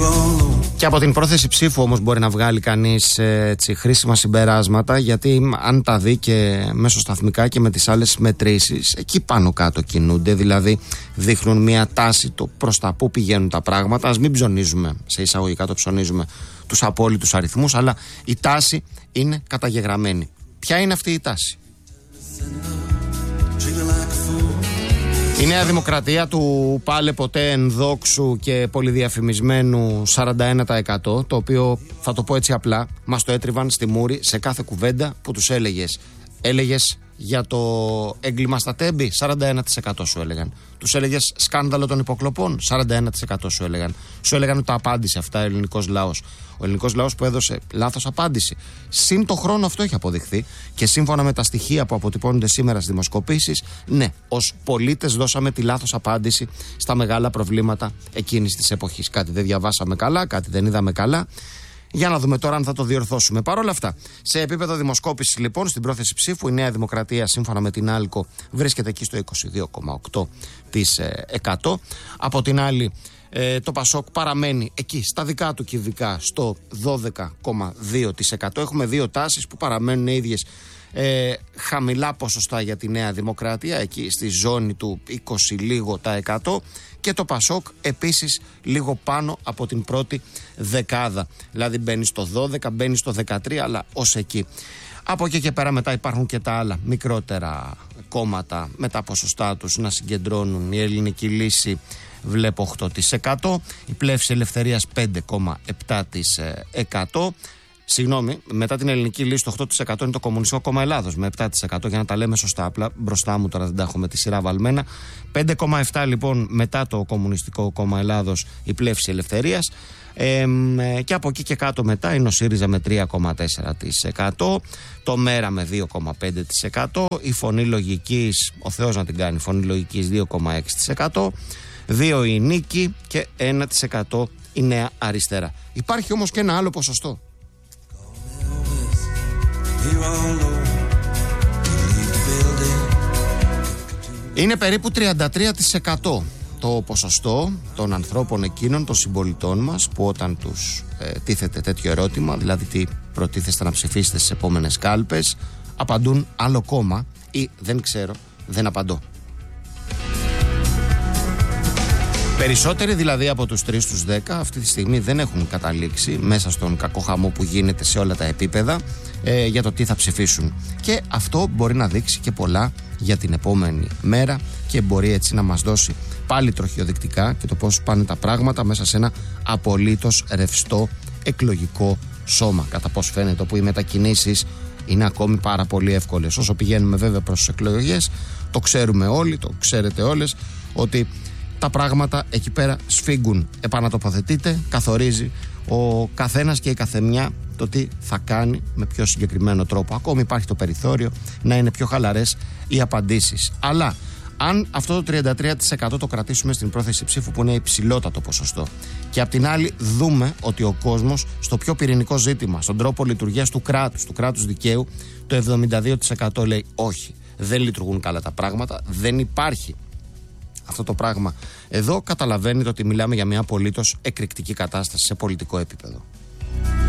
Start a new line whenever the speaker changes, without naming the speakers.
Και από την πρόθεση ψήφου όμως μπορεί να βγάλει κανείς χρήσιμα συμπεράσματα, γιατί αν τα δει και μεσοσταθμικά και με τις άλλες μετρήσεις, εκεί πάνω κάτω κινούνται, δηλαδή δείχνουν μια τάση το προς τα που πηγαίνουν τα πράγματα. Ας μην ψωνίζουμε, σε εισαγωγικά το ψωνίζουμε, τους απόλυτους αριθμούς, αλλά η τάση είναι καταγεγραμμένη. Ποια είναι αυτή η τάση? Η Νέα Δημοκρατία του πάλε ποτέ ενδόξου και πολυδιαφημισμένου 41%, το οποίο, θα το πω έτσι απλά, μας το έτριβαν στη μούρη σε κάθε κουβέντα που τους έλεγες. Έλεγες για το έγκλημα στα Τέμπη, 41% σου έλεγαν. Τους έλεγες σκάνδαλο των υποκλοπών, 41% σου έλεγαν. Σου έλεγαν ότι τα απάντησε αυτά ο ελληνικός λαός. Ο ελληνικός λαός που έδωσε λάθος απάντηση. Συν το χρόνο αυτό έχει αποδειχθεί και σύμφωνα με τα στοιχεία που αποτυπώνονται σήμερα στις δημοσκοπήσεις, ναι, ως πολίτες δώσαμε τη λάθος απάντηση στα μεγάλα προβλήματα εκείνης της εποχής. Κάτι δεν διαβάσαμε καλά, κάτι δεν είδαμε καλά. Για να δούμε τώρα αν θα το διορθώσουμε. Παρ' όλα αυτά, σε επίπεδο δημοσκόπησης λοιπόν, στην πρόθεση ψήφου, η Νέα Δημοκρατία σύμφωνα με την Άλκο βρίσκεται εκεί στο 22,8%. Από την άλλη, το Πασόκ παραμένει εκεί στα δικά του κυβικά στο 12,2%. Έχουμε δύο τάσεις που παραμένουν ίδιες. Χαμηλά ποσοστά για τη Νέα Δημοκρατία, εκεί στη ζώνη του 20 λίγο τα 100%, και το Πασόκ επίσης λίγο πάνω από την πρώτη δεκάδα, δηλαδή μπαίνει στο 12, μπαίνει στο 13, αλλά ως εκεί. Από εκεί και πέρα μετά υπάρχουν και τα άλλα μικρότερα κόμματα με τα ποσοστά τους να συγκεντρώνουν. Η Ελληνική Λύση βλέπω 8%, η Πλεύση Ελευθερίας 5,7%. Συγγνώμη, μετά την Ελληνική Λύση το 8% είναι το Κομμουνιστικό Κόμμα Ελλάδος με 7%, για να τα λέμε σωστά, απλά μπροστά μου τώρα δεν τα έχω με τη σειρά βαλμένα. 5,7% λοιπόν μετά το Κομμουνιστικό Κόμμα Ελλάδος η Πλεύση Ελευθερίας, και από εκεί και κάτω μετά είναι ο ΣΥΡΙΖΑ με 3,4%, το ΜΕΡΑ με 2,5%, η Φωνή Λογικής, ο Θεός να την κάνει, η Φωνή Λογικής 2,6%, 2% η Νίκη και 1% η Νέα Αριστερά. Υπάρχει όμως και ένα άλλο ποσοστό. Είναι περίπου 33% το ποσοστό των ανθρώπων εκείνων, των συμπολιτών μας, που όταν τους τίθεται τέτοιο ερώτημα, δηλαδή τι προτίθεστε να ψηφίσετε στις επόμενες κάλπες, απαντούν άλλο κόμμα ή δεν ξέρω, δεν απαντώ. Περισσότεροι δηλαδή από τους 3 στους 10 αυτή τη στιγμή δεν έχουν καταλήξει μέσα στον κακό χαμό που γίνεται σε όλα τα επίπεδα για το τι θα ψηφίσουν. Και αυτό μπορεί να δείξει και πολλά για την επόμενη μέρα και μπορεί έτσι να μας δώσει πάλι τροχιοδεικτικά και το πώς πάνε τα πράγματα μέσα σε ένα απολύτως ρευστό εκλογικό σώμα. Κατά πώς φαίνεται, όπου οι μετακινήσεις είναι ακόμη πάρα πολύ εύκολες. Όσο πηγαίνουμε βέβαια προς τις εκλογές, το ξέρουμε όλοι, το ξέρετε όλες, ότι τα πράγματα εκεί πέρα σφίγγουν. Επανατοποθετείται, καθορίζει ο καθένας και η καθεμιά το τι θα κάνει με πιο συγκεκριμένο τρόπο. Ακόμη υπάρχει το περιθώριο να είναι πιο χαλαρές οι απαντήσεις. Αλλά αν αυτό το 33% το κρατήσουμε στην πρόθεση ψήφου, που είναι υψηλότατο ποσοστό, και απ' την άλλη δούμε ότι ο κόσμος στο πιο πυρηνικό ζήτημα, στον τρόπο λειτουργίας του κράτους δικαίου, το 72% λέει όχι, δεν λειτουργούν καλά τα πράγματα, δεν υπάρχει αυτό το πράγμα. Εδώ καταλαβαίνετε ότι μιλάμε για μια απολύτως εκρηκτική κατάσταση σε πολιτικό επίπεδο.